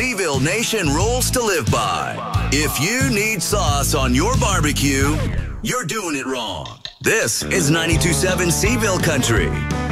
Seville Nation rules to live by. If you need sauce on your barbecue, you're doing it wrong. This is 92.7 Seville Country.